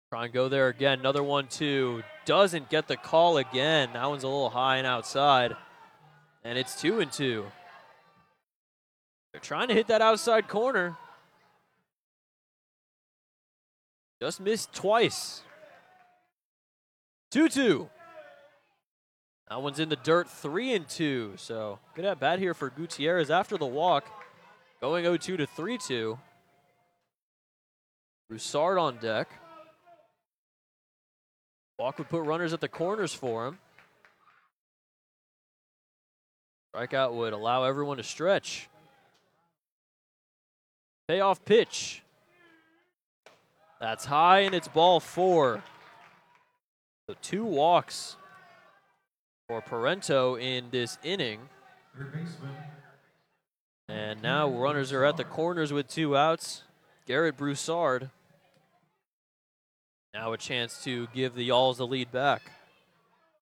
Try and go there again. Another 1-2. Doesn't get the call again. That one's a little high and outside. And it's 2-2. They're trying to hit that outside corner. Just missed twice. 2-2. That one's in the dirt, 3-2. So good at bat here for Gutierrez after the walk. Going 0-2 to 3-2. Broussard on deck. Walk would put runners at the corners for him. Strikeout would allow everyone to stretch. Payoff pitch. That's high, and it's ball 4. So 2 walks for Parento in this inning. And now runners are at the corners with 2 outs. Garrett Broussard. Now a chance to give the Yalls the lead back.